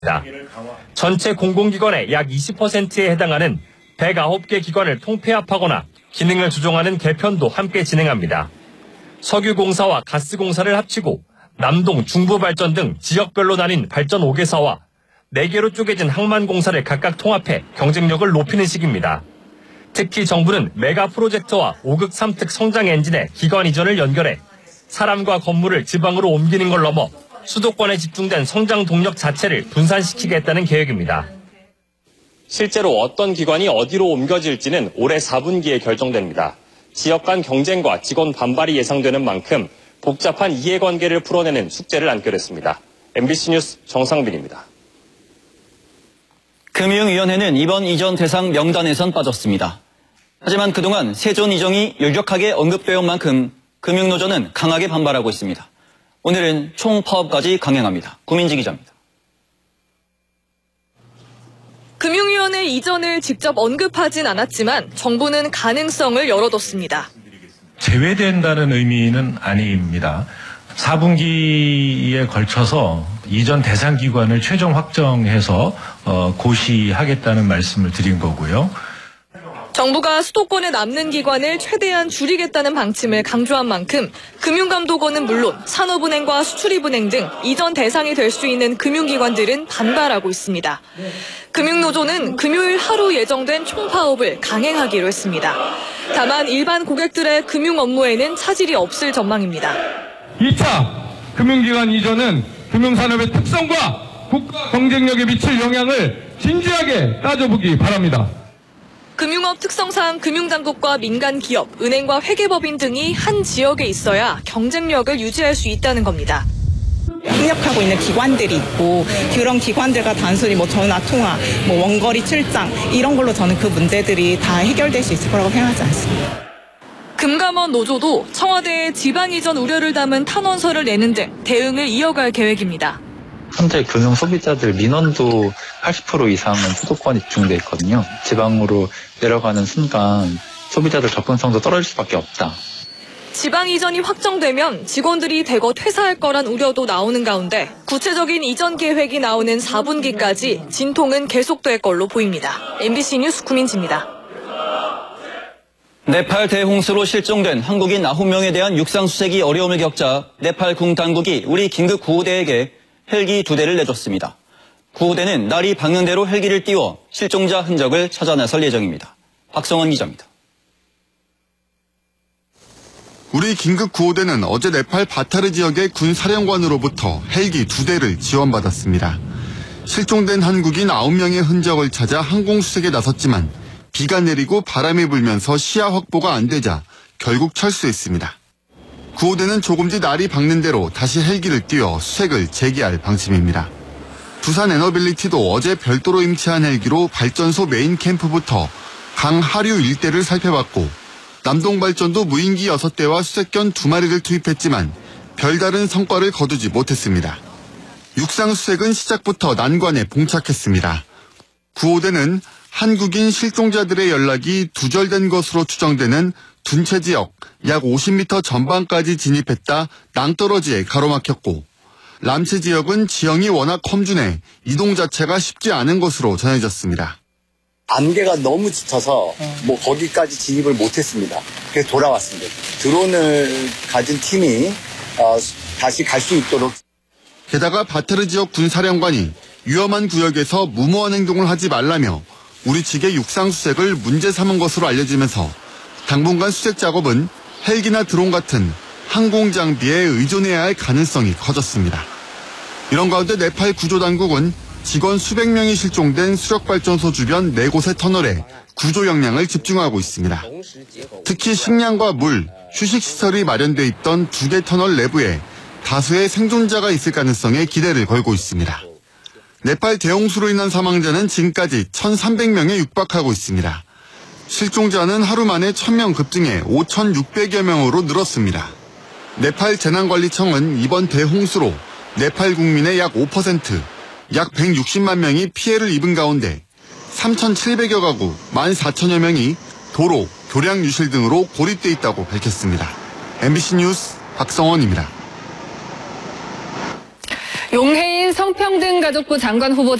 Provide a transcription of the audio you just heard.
전체 공공기관의 약 20%에 해당하는 109개 기관을 통폐합하거나 기능을 조정하는 개편도 함께 진행합니다. 석유공사와 가스공사를 합치고 남동, 중부발전 등 지역별로 나뉜 발전 5개사와 4개로 쪼개진 항만공사를 각각 통합해 경쟁력을 높이는 시기입니다. 특히 정부는 메가 프로젝트와 5극 3특 성장 엔진의 기관 이전을 연결해 사람과 건물을 지방으로 옮기는 걸 넘어 수도권에 집중된 성장 동력 자체를 분산시키겠다는 계획입니다. 실제로 어떤 기관이 어디로 옮겨질지는 올해 4분기에 결정됩니다. 지역 간 경쟁과 직원 반발이 예상되는 만큼 복잡한 이해관계를 풀어내는 숙제를 안겨냈습니다. MBC 뉴스 정상빈입니다. 금융위원회는 이번 이전 대상 명단에선 빠졌습니다. 하지만 그동안 세존 이전이 열격하게 언급되어 온 만큼 금융노조는 강하게 반발하고 있습니다. 오늘은 총파업까지 강행합니다. 구민지 기자입니다. 금융위원회 이전을 직접 언급하진 않았지만 정부는 가능성을 열어뒀습니다. 제외된다는 의미는 아닙니다. 4분기에 걸쳐서 이전 대상 기관을 최종 확정해서 고시하겠다는 말씀을 드린 거고요. 정부가 수도권에 남는 기관을 최대한 줄이겠다는 방침을 강조한 만큼 금융감독원은 물론 산업은행과 수출입은행 등 이전 대상이 될 수 있는 금융기관들은 반발하고 있습니다. 금융노조는 금요일 하루 예정된 총파업을 강행하기로 했습니다. 다만 일반 고객들의 금융 업무에는 차질이 없을 전망입니다. 2차 금융기관 이전은 금융산업의 특성과 국가 경쟁력에 미칠 영향을 진지하게 따져보기 바랍니다. 금융업 특성상 금융당국과 민간기업, 은행과 회계법인 등이 한 지역에 있어야 경쟁력을 유지할 수 있다는 겁니다. 협력하고 있는 기관들이 있고 그런 기관들과 단순히 전화 통화, 원거리 출장 이런 걸로 저는 그 문제들이 다 해결될 수 있을 거라고 생각하지 않습니다. 금감원 노조도 청와대에 지방 이전 우려를 담은 탄원서를 내는 등 대응을 이어갈 계획입니다. 현재 금융 소비자들 민원도 80% 이상은 수도권에 집중돼 있거든요. 지방으로 내려가는 순간 소비자들 접근성도 떨어질 수밖에 없다. 지방 이전이 확정되면 직원들이 대거 퇴사할 거란 우려도 나오는 가운데 구체적인 이전 계획이 나오는 4분기까지 진통은 계속될 걸로 보입니다. MBC 뉴스 구민지입니다. 네팔 대홍수로 실종된 한국인 9명에 대한 육상수색이 어려움을 겪자 네팔 군 당국이 우리 긴급 구호대에게 헬기 2대를 내줬습니다. 구호대는 날이 밝는 대로 헬기를 띄워 실종자 흔적을 찾아 나설 예정입니다. 박성원 기자입니다. 우리 긴급 구호대는 어제 네팔 바타르 지역의 군 사령관으로부터 헬기 2대를 지원받았습니다. 실종된 한국인 9명의 흔적을 찾아 항공수색에 나섰지만 비가 내리고 바람이 불면서 시야 확보가 안 되자 결국 철수했습니다. 구호대는 조금 뒤 날이 밝는 대로 다시 헬기를 띄워 수색을 재개할 방침입니다. 두산 에너빌리티도 어제 별도로 임치한 헬기로 발전소 메인 캠프부터 강 하류 일대를 살펴봤고 남동발전도 무인기 6대와 수색견 2마리를 투입했지만 별다른 성과를 거두지 못했습니다. 육상수색은 시작부터 난관에 봉착했습니다. 구호대는 한국인 실종자들의 연락이 두절된 것으로 추정되는 둔체 지역 약 50m 전방까지 진입했다 낭떠러지에 가로막혔고 람체 지역은 지형이 워낙 험준해 이동 자체가 쉽지 않은 것으로 전해졌습니다. 안개가 너무 짙어서 거기까지 진입을 못했습니다. 그래서 돌아왔습니다. 드론을 가진 팀이 다시 갈 수 있도록. 게다가 바타르 지역 군사령관이 위험한 구역에서 무모한 행동을 하지 말라며 우리 측의 육상수색을 문제 삼은 것으로 알려지면서 당분간 수색 작업은 헬기나 드론 같은 항공장비에 의존해야 할 가능성이 커졌습니다. 이런 가운데 네팔 구조당국은 직원 수백 명이 실종된 수력발전소 주변 4곳의 터널에 구조 역량을 집중하고 있습니다. 특히 식량과 물, 휴식시설이 마련돼 있던 2개 터널 내부에 다수의 생존자가 있을 가능성에 기대를 걸고 있습니다. 네팔 대홍수로 인한 사망자는 지금까지 1,300명에 육박하고 있습니다. 실종자는 하루 만에 1,000명 급증해 5,600여 명으로 늘었습니다. 네팔 재난관리청은 이번 대홍수로 네팔 국민의 약 5%, 약 160만 명이 피해를 입은 가운데 3,700여 가구 14,000여 명이 도로, 교량 유실 등으로 고립돼 있다고 밝혔습니다. MBC 뉴스 박성원입니다. 용해인 성평등가족부 장관 후보자